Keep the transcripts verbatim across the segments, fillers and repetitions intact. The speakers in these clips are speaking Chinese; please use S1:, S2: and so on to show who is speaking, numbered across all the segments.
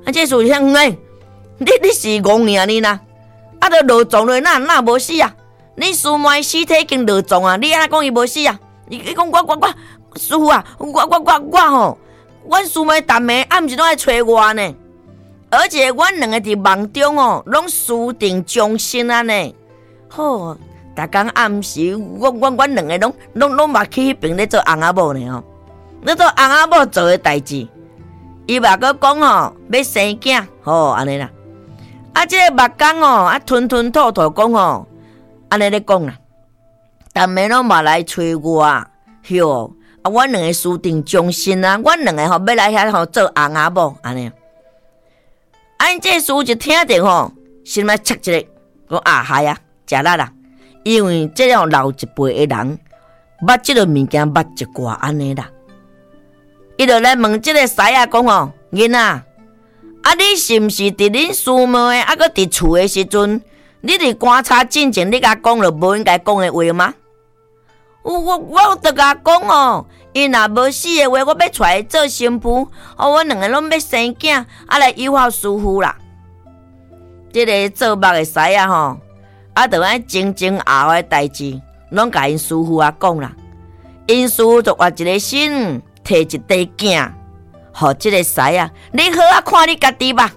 S1: 啊，这师傅想哎，你你是戆尔你呐？啊，都落葬了，哪哪无死啊？你师妹尸体已经落葬啊，你安怎讲伊无死啊？伊伊讲我我我师傅啊，我我我我吼，阮师妹逐暝暗时拢来找我呢，而且阮两个伫梦中哦，拢私定终身啊呢。好，逐工暗时，我我阮两个拢拢拢嘛去迄边咧做翁仔某呢吼，咧做翁仔某做诶代志，伊嘛搁讲吼要生囝，吼安尼啦。啊，即、這個目光哦，啊吞吞吐吐讲吼，安尼咧讲啦，逐暝拢嘛来找我，哟，啊，阮两个私定终身啊，阮两个吼要来遐吼做翁仔某安尼。啊，因这师傅就听着吼，心内切一个，讲啊嗨啊，食力啦，因为这种老一辈的人，捌即个物件捌一寡安尼啦。伊就来问即个师仔讲吼，囡仔，啊你是毋是伫恁师妹啊，搁伫厝的时阵，你伫观察进前，你甲讲了无应该讲的话吗？我我我著甲讲哦，伊若无死的话，我要带伊做新妇，哦，我两个拢要生囝，啊来友好师傅啦。即、這个做目的师仔吼，啊，著爱前前后后的代志，拢甲因师傅啊讲啦。因师傅就挖一个心，摕一块镜，互即个师仔，你好啊看你家己吧。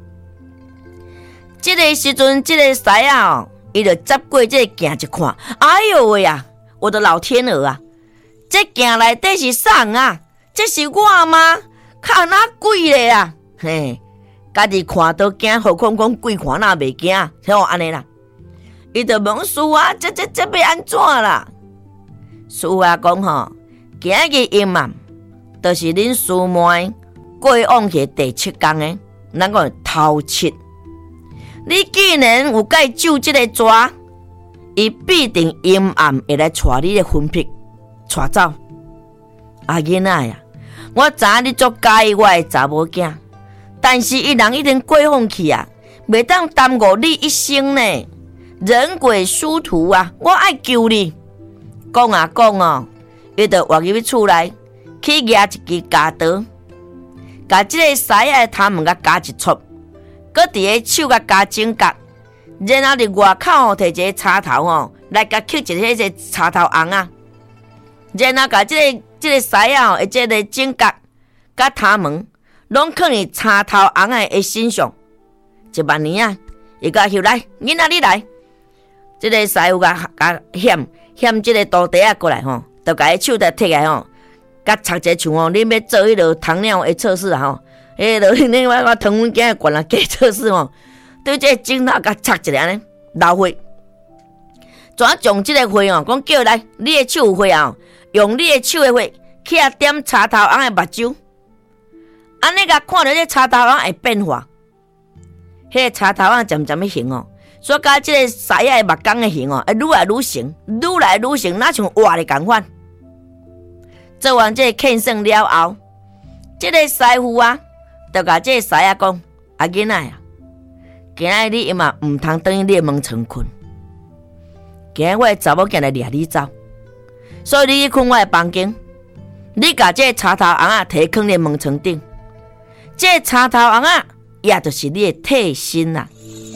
S1: 即、這個时阵，即、這個师仔哦，伊就接过即个镜一看，哎呦喂啊！我的老天鹅啊！这镜内底是啥啊？这是我吗？看哪鬼咧啊！嘿，家己看都惊，何况讲鬼看哪袂惊？像安尼啦，伊就问师傅啊，这这这要安怎啦？师傅啊讲吼，今日阴暗，就是恁师妹过往去第七天诶，咱讲头七。你既然有介救这个蛇。伊必定阴暗会来带你的魂魄带走。啊囡仔呀，我知你足介意我的查某囝，但是伊人已经过往去啊，袂当耽误你一生呢。人鬼殊途啊，我爱救你。讲啊讲哦，伊就活入去厝内，去拿一支夹刀，甲即个师仔的头毛甲夹一撮，搁伫个手甲夹整角。然后伫外口吼，摕一个插头吼，来甲吸一个迄个插头红啊。然后甲即、這个即、這个师仔吼，即个整角甲头毛，拢放伫插头红的身上。一万年啊，伊甲翕来，囡仔你来。即、這個師傅甲甲險險即個刀底啊過來吼，就甲伊手就摕來吼，甲插一個像吼，你要做迄落糖尿的測試啊吼，迄落你我我糖分計懸啊加測試吼。对这个镜头甲插一个安尼流血，怎将这个血哦，讲叫来，你的手有血啊，用你的手的血去啊点插头红的目睭，安尼甲看到这插头红会变化，迄、那个插头红渐渐的形哦，所以甲这个师仔的目光的形哦，会愈来愈成，愈来愈成，哪像活的共款。做完这个庆生了后，这个师傅啊，就甲这个师仔讲：啊囡仔啊。今日你伊嘛毋通等于你的门床困，今日我的查某囝来掠你走，所以你去困我的房间，你甲这个插头红仔摕囥你的门床顶，这个插头红仔也就是你的替身啦。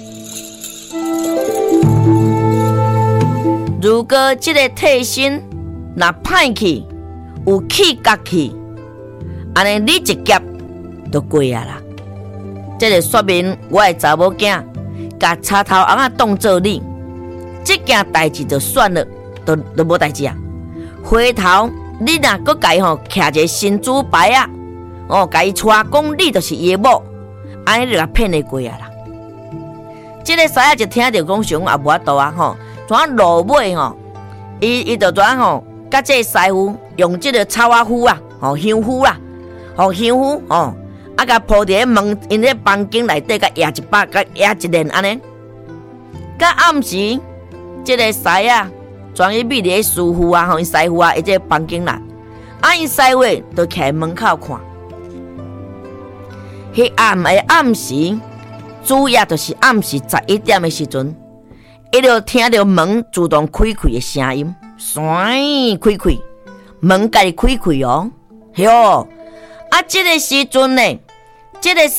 S1: 如果这个替身若歹去，有气角去，安尼你一劫就过啊啦。这就说明我的查某囝甲插头红仔当做你，这件代志就算了，都都无代志啊。回头你若搁甲伊吼徛一个新主牌啊，哦，甲伊带讲你就是伊的某，安尼就甲骗得过啊啦。这个师仔就听着讲上也无法度啊吼，怎啊落尾吼，伊伊就怎吼，甲这个师傅用这个草仔敷啊，吼香敷啦，吼香敷哦。啊！甲铺伫门，因咧房间内底，甲压一把，甲压一连安尼。甲暗时，即、這個师仔专去秘伫师傅啊，吼因师傅啊，伊即个房间啦。啊，因师傅就徛门口看。迄暗的暗时，主要就是暗时十一点的时阵，伊就听到门自动开开的声音，唰开开，门家己开开哦，哟。啊，即、這个时阵呢，即、這个师